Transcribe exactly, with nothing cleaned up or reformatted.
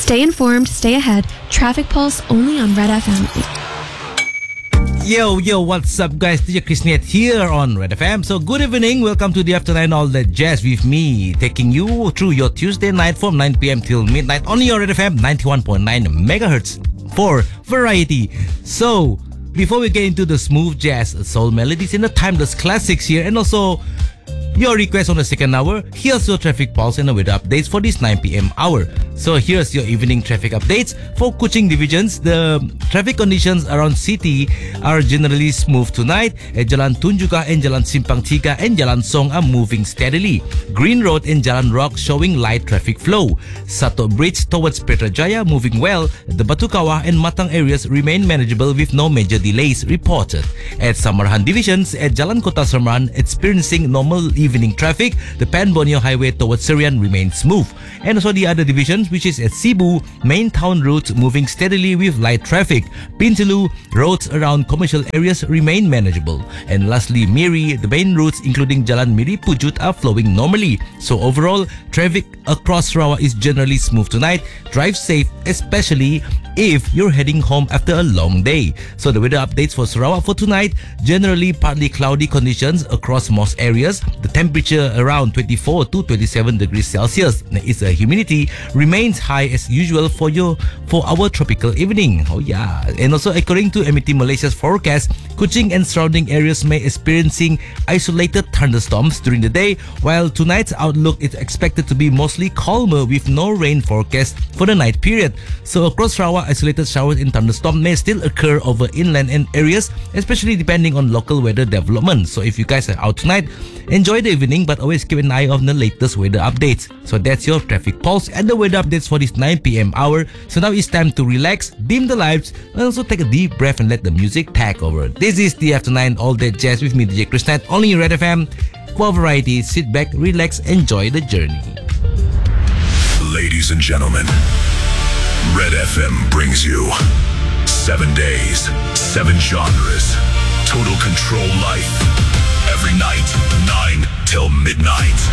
Stay informed, stay ahead. Traffic Pulse only on Red F M. Yo, yo, what's up, guys? D J Chrisnet here on Red F M. So, good evening. Welcome to the After nine All That Jazz with me, taking you through your Tuesday night from nine p.m. till midnight on your Red F M ninety-one point nine megahertz for variety. So, before we get into the smooth jazz, soul melodies, and the timeless classics here, and also your request on the second hour, here's your traffic pulse and the weather updates for this nine p.m. hour. So here's your evening traffic updates. For Kuching divisions, the traffic conditions around city are generally smooth tonight. At Jalan Tunjukah and Jalan Simpang Tiga and Jalan Song are moving steadily. Green Road and Jalan Rock showing light traffic flow. Sato Bridge towards Petrajaya moving well. The Batu Kawah and Matang areas remain manageable with no major delays reported. At Samarhan divisions, at Jalan Kota Samarhan experiencing normal evening traffic. The Pan Borneo Highway towards Serian remains smooth. And also the other divisions, which is at Cebu, main town routes moving steadily with light traffic. Pintelu, roads around commercial areas remain manageable. And lastly, Miri, the main routes including Jalan Miri Pujut are flowing normally. So overall, traffic across Sarawak is generally smooth tonight. Drive safe, especially if you're heading home after a long day. So the weather updates for Sarawak for tonight: generally partly cloudy conditions across most areas. The temperature around twenty-four to twenty-seven degrees Celsius. Its uh, humidity remains high as usual for your for our tropical evening. Oh yeah. And also according to M E T Malaysia's forecast, Kuching and surrounding areas may experiencing isolated thunderstorms during the day, while tonight's outlook is expected to be mostly calmer with no rain forecast for the night period. So across Sarawak, isolated showers and thunderstorms may still occur over inland and areas, especially depending on local weather development. So if you guys are out tonight, enjoy the evening, but always keep an eye on the latest weather updates. So that's your traffic pulse and the weather updates for this nine p.m. hour. So now it's time to relax, dim the lights, and also take a deep breath and let the music take over. This is the After nine All That Jazz with me, D J Chris Knight, only Red F M. For variety, sit back, relax, enjoy the journey. Ladies and gentlemen, Red F M brings you seven days, seven genres, total control life. Every night, nine till midnight.